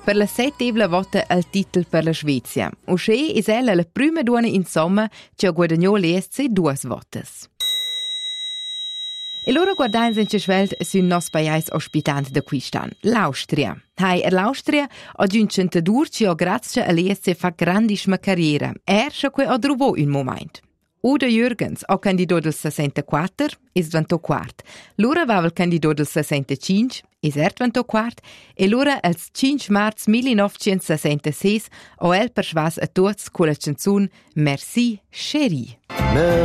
Per la settebla volta il titel per la Svezia. Uscì is ella la prima donna in somma che ha guadagnato l'ESC 2 votas. E loro guardain senza svelt sul nos paese ospitant da quistan, l'Austria. Hai l'Austria ha giunto che ha grazie all'ESC fa grandissima carriera. Scha ha trovato un moment. Udo Jürgens ha candidato del 64, es diventato quart. Lura aveva il candidato del 65, es diventato quart. E lura il 5 marzo 1966 ha el persuas a tutti con la canzone Merci, chérie.